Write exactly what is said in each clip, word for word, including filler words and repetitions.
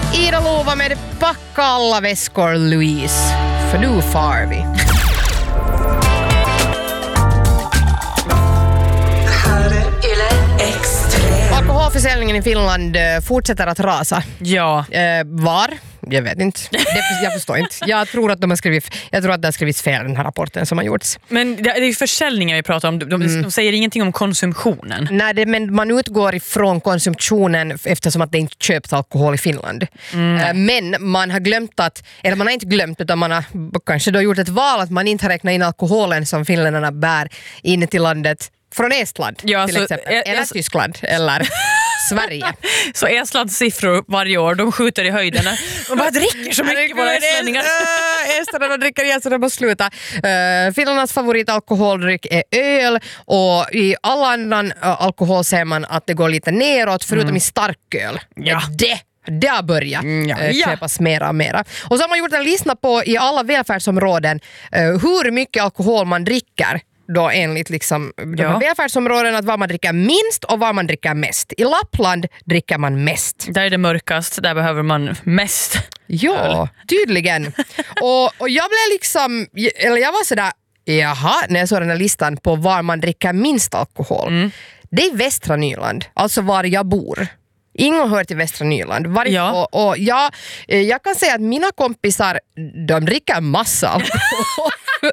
Ida Lova med Packa alla väskor, Louise. För nu far vi. Alkoholförsäljningen i Finland fortsätter att rasa. Ja. Eh, var? Jag vet inte. Det, jag förstår inte. Jag tror att de har skrivit, jag tror att det har skrivits fel den här rapporten som har gjorts. Men det är ju försäljningen vi pratar om. De, de, mm. de säger ingenting om konsumtionen. Nej, det, men man utgår ifrån konsumtionen eftersom att det inte köps alkohol i Finland. Mm. Eh, men man har glömt att, eller man har inte glömt utan man har kanske då gjort ett val att man inte har räknat in alkoholen som finländarna bär in till landet från Estland ja, till så, exempel. Ä- eller Ä- Tyskland eller Sverige. Så Estlands siffror varje år, de skjuter i höjderna. De bara dricker så mycket våra estlänningar. Äh, Estländarna dricker igen så de måste sluta. Uh, Finlands favoritalkoholdryck är öl och i all annan uh, alkohol ser man att det går lite neråt förutom mm. i starköl. Ja. Det Det har börjat mm, ja. äh, köpas mera och mera. Och så har man gjort en lista på i alla välfärdsområden uh, hur mycket alkohol man dricker. Då enligt liksom de ja. välfärdsområden att vad man dricker minst och vad man dricker mest. I Lappland dricker man mest. Där är det mörkast, där behöver man mest. Ja, tydligen. och, och jag blev liksom, eller jag var sådär, jaha, när jag såg den här listan på var man dricker minst alkohol. Mm. Det är Västra Nyland, alltså var jag bor. Ingen hör till Västra Nyland. Var, ja. och, och jag, jag kan säga att mina kompisar, de dricker massa alkohol.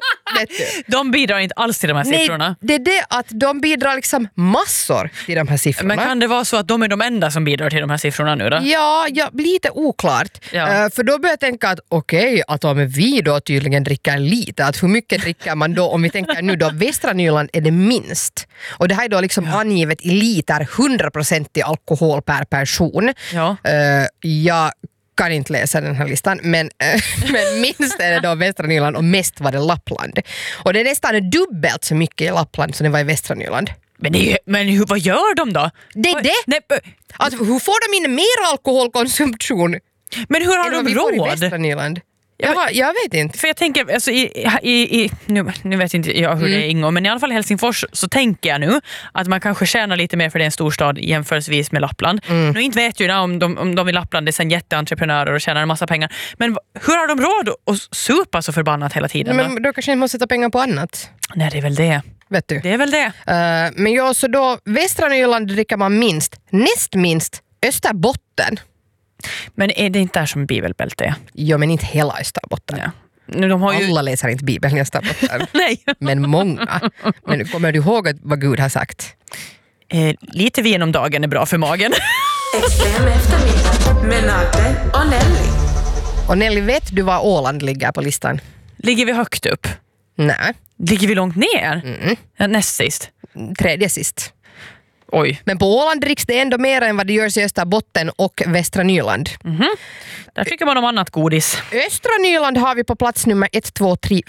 De bidrar inte alls till de här siffrorna. Nej, det är det att de bidrar liksom massor till de här siffrorna. Men kan det vara så att de är de enda som bidrar till de här siffrorna nu då? Ja, ja lite oklart. Ja. Uh, för då börjar jag tänka att okej, okay, att om vi då tydligen dricker lite, att hur mycket dricker man då? Om vi tänker nu då, Västra Nyland är det minst. Och det här är då liksom ja. angivet i liter hundra procent i alkohol per person. Ja. Uh, jag kan inte läsa den här listan, men, äh, men minst är det då Västra Nyland och mest var det Lappland. Och det är nästan dubbelt så mycket i Lappland som det var i Västra Nyland. Men, det, men hur, vad gör de då? Det är det. Nej, alltså, hur får de in mer alkoholkonsumtion? Men hur har de råd? I Västra Nyland? Jag, jag, jag vet inte. För jag tänker, alltså, i, i, i, nu, nu vet inte jag hur mm. det är Ingo, men i alla fall Helsingfors så tänker jag nu att man kanske tjänar lite mer för det är en storstad jämförelsevis med Lappland. Mm. Nu inte vet ju jag om de, om de i Lappland är sen jätteentreprenörer och tjänar en massa pengar. Men hur har de råd att supa så förbannat hela tiden? Men då kanske de måste sätta pengar på annat. Nej, det är väl det. Vet du? Det är väl det. Uh, men ja, så då Västra Nyland dricker man minst, näst minst Österbotten. Men är det inte där som bibelbälte är? Jo, men inte hela Österbotten. Ja. De har ju... Alla läser inte Bibeln i Österbotten. Nej. Men många. Men kommer du ihåg vad Gud har sagt? Eh, lite vin om dagen är bra för magen. Extrem eftermiddag med Nadde och Nelly. Och Nelly, vet du var Åland ligger på listan? Ligger vi högt upp? Nej. Ligger vi långt ner? Mm. Ja, näst sist. Tredje sist. Oj. Men på Åland dricks det ändå mer än vad det görs i Österbotten och Västra Nyland. Mm-hmm. Där tycker man om annat godis. Östra Nyland har vi på plats nummer ett, två, tre,